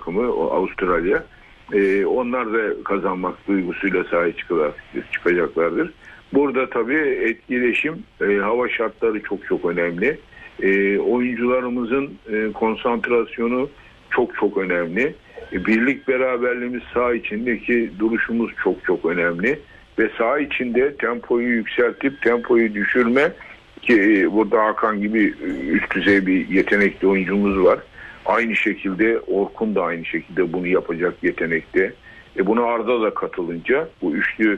takımı Avustralya. Onlar da kazanmak duygusuyla sahaya çıkacaklardır. Burada tabii etkileşim, hava şartları çok önemli. Oyuncularımızın konsantrasyonu çok önemli. Birlik beraberliğimiz, saha içindeki duruşumuz çok önemli. Ve saha içinde tempoyu yükseltip tempoyu düşürme, ki burada Hakan gibi üst düzey bir yetenekli oyuncumuz var. Aynı şekilde Orkun da aynı şekilde bunu yapacak yetenekte. Buna Arda da katılınca bu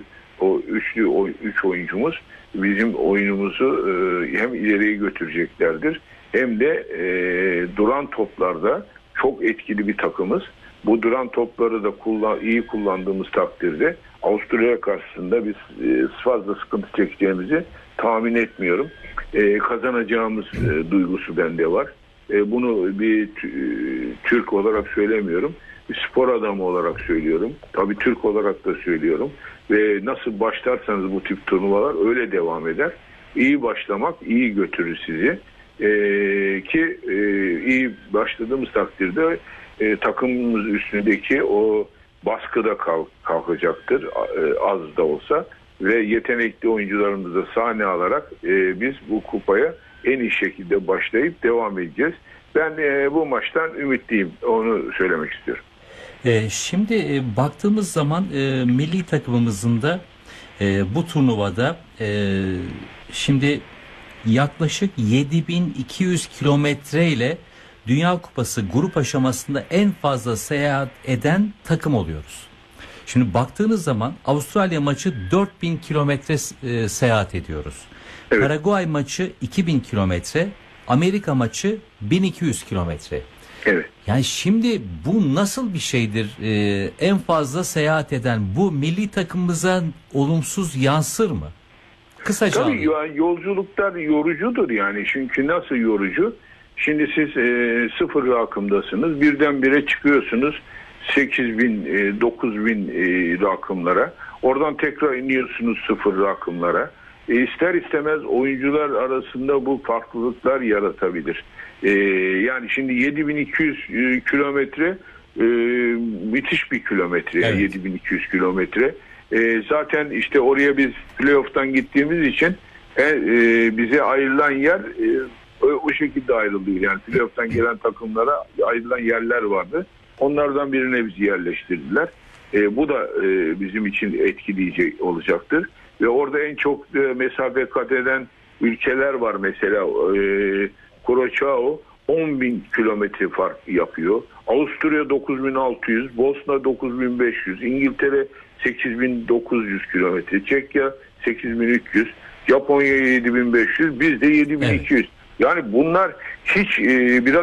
üç oyuncumuz bizim oyunumuzu hem ileriye götüreceklerdir hem de duran toplarda çok etkili bir takımız. Bu duran topları da iyi kullandığımız takdirde Avusturya karşısında biz fazla sıkıntı çekeceğimizi tahmin etmiyorum. Kazanacağımız duygusu bende var. Bunu bir Türk olarak söylemiyorum. Bir spor adamı olarak söylüyorum. Tabii Türk olarak da söylüyorum. Ve nasıl başlarsanız bu tip turnuvalar öyle devam eder. İyi başlamak iyi götürür sizi. Ki iyi başladığımız takdirde takımımız üstündeki o baskı da kalkacaktır. Az da olsa. Ve yetenekli oyuncularımızı sahne alarak biz bu kupaya en iyi şekilde başlayıp devam edeceğiz. Ben bu maçtan ümitliyim. Onu söylemek istiyorum. Şimdi baktığımız zaman milli takımımızın da bu turnuvada şimdi yaklaşık 7200 kilometre ile Dünya Kupası grup aşamasında en fazla seyahat eden takım oluyoruz. Şimdi baktığınız zaman Avustralya maçı 4000 kilometre seyahat ediyoruz. Evet. Paraguay maçı 2000 kilometre, Amerika maçı 1200 kilometre. Evet. Yani şimdi bu nasıl bir şeydir? En fazla seyahat eden bu milli takımımıza olumsuz yansır mı? Kısaca. Tabii yani yolculuklar yorucudur yani. Çünkü nasıl yorucu? Şimdi siz sıfır rakımdasınız. Birdenbire çıkıyorsunuz 8.000, 9.000 rakımlara. Oradan tekrar iniyorsunuz sıfır rakımlara. İster istemez oyuncular arasında bu farklılıklar yaratabilir. Yani şimdi 7200 kilometre müthiş bir kilometre. Evet. 7200 kilometre. Zaten işte oraya biz playoff'tan gittiğimiz için bize ayrılan yer o şekilde ayrılıyor. Yani playoff'tan gelen takımlara ayrılan yerler vardı. Onlardan birine bizi yerleştirdiler. Bu da bizim için etkileyici olacaktır. Ve orada en çok mesafe kat eden ülkeler var. Mesela Curaçao 10.000 kilometre fark yapıyor. Avusturya 9.600, Bosna 9.500, İngiltere 8.900 kilometre, Çekya 8.300, Japonya 7.500, biz de 7.200. Evet. Yani bunlar hiç biraz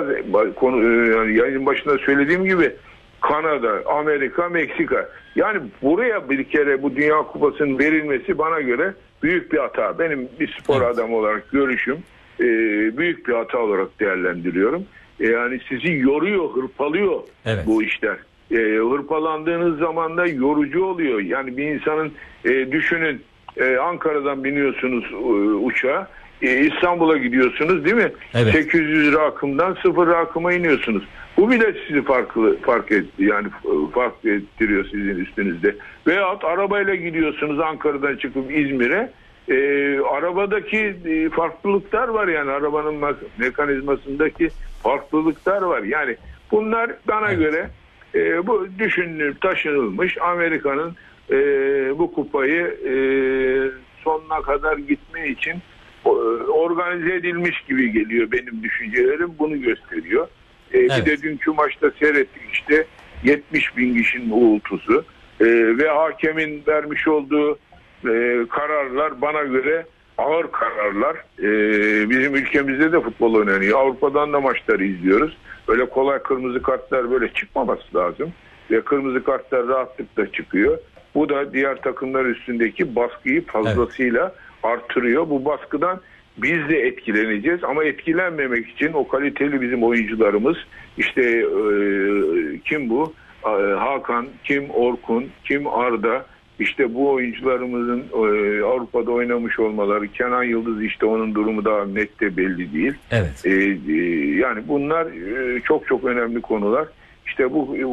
yani yayın başında söylediğim gibi Kanada, Amerika, Meksika. Yani buraya bir kere bu Dünya Kupası'nın verilmesi bana göre büyük bir hata. Benim bir spor adamı olarak görüşüm büyük bir hata olarak değerlendiriyorum. Yani sizi yoruyor, hırpalıyor bu işler. Hırpalandığınız zaman da yorucu oluyor. Yani bir insanın düşünün Ankara'dan biniyorsunuz uçağa. İstanbul'a gidiyorsunuz değil mi? Evet. 800 rakımdan 0 rakıma iniyorsunuz. Bu bile sizi fark ettiriyor sizin üstünüzde. Veyahut arabayla gidiyorsunuz Ankara'dan çıkıp İzmir'e. Arabadaki farklılıklar var yani arabanın mekanizmasındaki farklılıklar var. Yani bunlar bana göre bu düşünülüp taşınılmış Amerika'nın bu kupayı sonuna kadar gitme için organize edilmiş gibi geliyor benim düşüncelerim bunu gösteriyor. Bir de dünkü maçta seyrettik işte 70.000 kişinin uğultusu ve hakemin vermiş olduğu kararlar bana göre ağır kararlar. Bizim ülkemizde de futbol oynanıyor. Avrupa'dan da maçları izliyoruz. Öyle kolay kırmızı kartlar böyle çıkmaması lazım. Ve kırmızı kartlar rahatlıkla çıkıyor. Bu da diğer takımlar üstündeki baskıyı fazlasıyla artırıyor. Bu baskıdan biz de etkileneceğiz ama etkilenmemek için o kaliteli bizim oyuncularımız işte kim bu? Hakan, kim Orkun, kim Arda, işte bu oyuncularımızın Avrupa'da oynamış olmaları, Kenan Yıldız işte onun durumu daha net de belli değil. Evet. Yani bunlar çok önemli konular. İşte bu